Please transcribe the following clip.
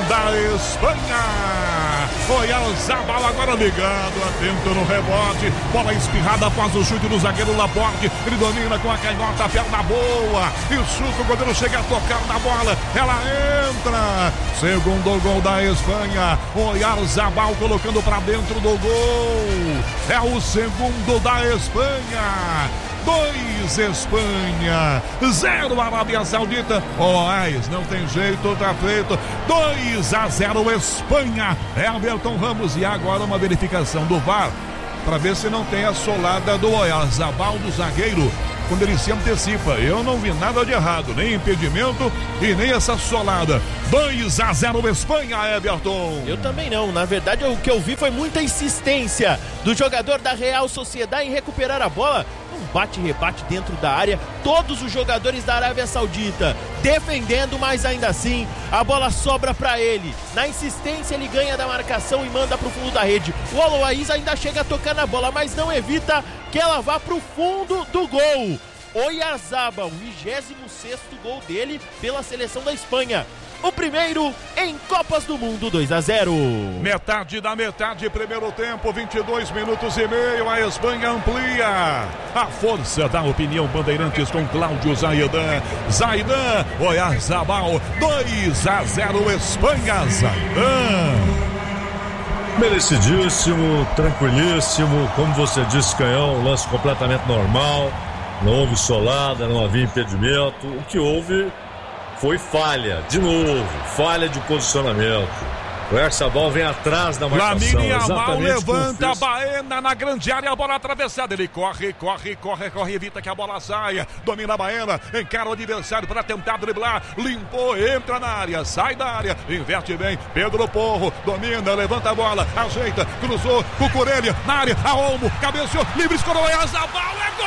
da Espanha. Oyarzabal agora ligado, atento no rebote. Bola espirrada após o chute do zagueiro Laporte. Ele domina com a canhota, perna boa. E chuta, o goleiro chega a tocar na bola. Ela entra. Segundo gol da Espanha. Oyarzabal colocando para dentro do gol. É o segundo da Espanha. 2 Espanha, 0 Arábia Saudita. Não tem jeito, tá feito. 2-0 Espanha. Everton Ramos. E agora uma verificação do VAR para ver se não tem a solada do Oyarzabal, do zagueiro, quando ele se antecipa. Eu não vi nada de errado, nem impedimento e nem essa solada. 2-0 Espanha, Everton. Eu também não. Na verdade, o que eu vi foi muita insistência do jogador da Real Sociedade em recuperar a bola. Um bate-rebate dentro da área. Todos os jogadores da Arábia Saudita defendendo, mas ainda assim a bola sobra para ele. Na insistência, ele ganha da marcação e manda pro fundo da rede. O Oloaiz ainda chega a tocar na bola, mas não evita que ela vá pro fundo do gol. Oyarzabal, 26º gol dele pela seleção da Espanha. O primeiro em Copas do Mundo, 2-0. Metade da metade, primeiro tempo, 22 minutos e meio. A Espanha amplia. A força da opinião Bandeirantes com Cláudio Zaidan. Zaidan, Oyarzabal, 2-0 Espanha. Zaidan. Merecidíssimo, tranquilíssimo. Como você disse, Canhão, lance completamente normal. Não houve solada, não havia impedimento. O que houve foi falha, de novo, falha de posicionamento. O Oyarzabal vem atrás da marcação. Lamine Yamal levanta a Baena na grande área, a bola atravessada. Ele corre, evita que a bola saia. Domina a Baena, encara o adversário para tentar driblar. Limpou, entra na área, sai da área, inverte bem. Pedro Porro domina, levanta a bola, ajeita, cruzou, Cucurella na área, a Olmo, cabeceou, livre, escorou, Oyarzabal, é gol!